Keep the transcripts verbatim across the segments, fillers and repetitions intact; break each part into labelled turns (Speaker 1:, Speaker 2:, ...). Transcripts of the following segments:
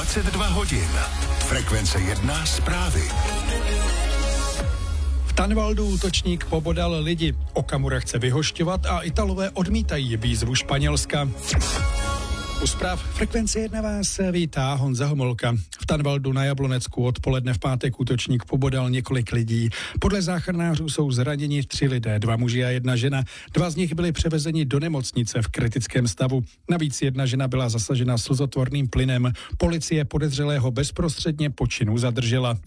Speaker 1: dvacet dva hodin. Frekvence jedna zprávy.
Speaker 2: V Tanvaldu útočník pobodal lidi. Okamura chce vyhošťovat a Italové odmítají výzvu Španělska. U zpráv Frekvence jedna vás vítá Honza Homolka. V Tanvaldu na Jablonecku odpoledne v pátek útočník pobodal několik lidí. Podle záchranářů jsou zraněni tři lidé, dva muži a jedna žena. Dva z nich byli převezeni do nemocnice v kritickém stavu. Navíc jedna žena byla zasažena slzotvorným plynem. Policie podezřelého bezprostředně po činu zadržela.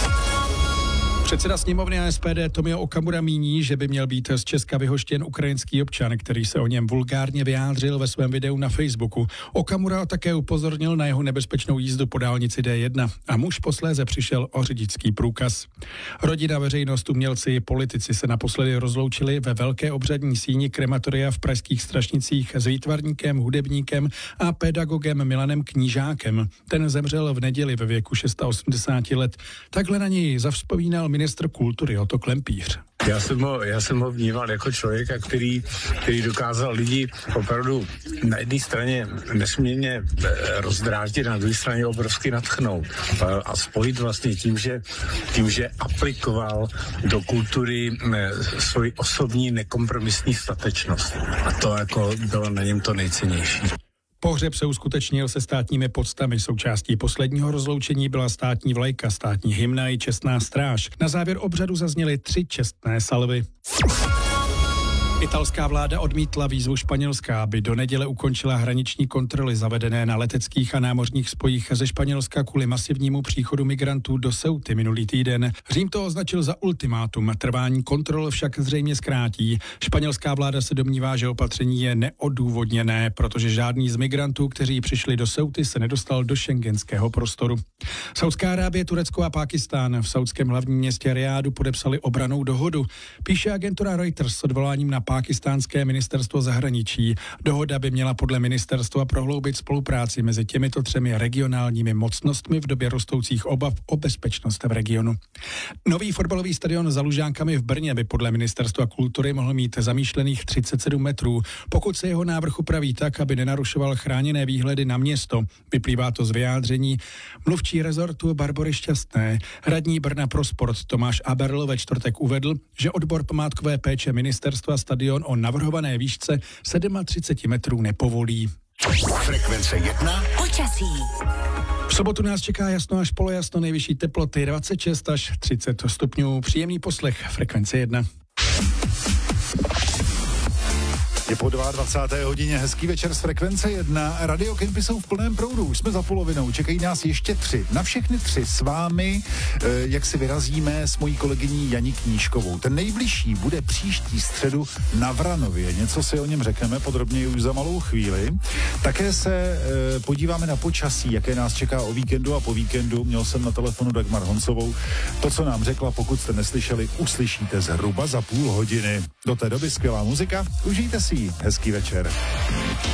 Speaker 2: Předseda sněmovny a S P D Tomio Okamura míní, že by měl být z Česka vyhoštěn ukrajinský občan, který se o něm vulgárně vyjádřil ve svém videu na Facebooku. Okamura také upozornil na jeho nebezpečnou jízdu po dálnici D jedna a muž posléze přišel o řidičský průkaz. Rodina, veřejnost, umělci i politici se naposledy rozloučili ve velké obřadní síni krematoria v pražských Strašnicích s výtvarníkem, hudebníkem a pedagogem Milanem Knížákem. Ten zemřel v neděli ve věku osmdesáti šesti let. Takhle na něj zavzpomínal ministr kultury Otto Klempíř.
Speaker 3: Já jsem ho, já jsem ho vnímal jako člověka, který, který dokázal lidi opravdu na jedné straně nesmírně rozdráždit, na druhé straně obrovsky nadchnout a spojit vlastně tím, že, tím, že aplikoval do kultury svoji osobní nekompromisní statečnost. A to jako bylo na něm to nejcennější.
Speaker 2: Pohřeb se uskutečnil se státními poctami. Součástí posledního rozloučení byla státní vlajka, státní hymna i čestná stráž. Na závěr obřadu zazněly tři čestné salvy. Italská vláda odmítla výzvu Španělska, aby do neděle ukončila hraniční kontroly zavedené na leteckých a námořních spojích ze Španělska kvůli masivnímu příchodu migrantů do Ceuty minulý týden. Řím to označil za ultimátum, trvání kontrol však zřejmě zkrátí. Španělská vláda se domnívá, že opatření je neodůvodněné, protože žádný z migrantů, kteří přišli do Ceuty, se nedostal do schengenského prostoru. Saudská Arábie, Turecko a Pákistán v saudském hlavním městě Riádu podepsali obrannou dohodu. Píše agentura Reuters s odvoláním na pákistánské ministerstvo zahraničí. Dohoda by měla podle ministerstva prohloubit spolupráci mezi těmito třemi regionálními mocnostmi v době rostoucích obav o bezpečnost v regionu. Nový fotbalový stadion za Lužánkami v Brně by podle ministerstva kultury mohl mít zamýšlených třicet sedm metrů, pokud se jeho návrh upraví tak, aby nenarušoval chráněné výhledy na město. Vyplývá to z vyjádření mluvčí rezortu Barbory Šťastné. Radní Brna pro sport Tomáš Aberl ve čtvrtek uvedl, že odbor památkové péče ministerstva stadion o navrhované výšce třicet sedm metrů nepovolí.
Speaker 1: Frekvence jedna.
Speaker 4: Počasí.
Speaker 2: V sobotu nás čeká jasno až polojasno, nejvyšší teploty dvacet šest až třicet stupňů. Příjemný poslech Frekvence jedna.
Speaker 5: Je po dvacáté druhé hodině, hezký večer z Frekvence jedna. Radiokempy jsou v plném proudu, už jsme za polovinou, čekají nás ještě tři. Na všechny tři s vámi, eh, jak si vyrazíme s mojí kolegyní Janí Knížkovou. Ten nejbližší bude příští středu na Vranově. Něco si o něm řekneme podrobněji už za malou chvíli. Také se eh, podíváme na počasí, jaké nás čeká o víkendu a po víkendu. Měl jsem na telefonu Dagmar Honcovou. To, co nám řekla, pokud jste neslyšeli, uslyšíte zhruba za půl hodiny. Do té doby skvělá muzika, užijte si. Hezký večer.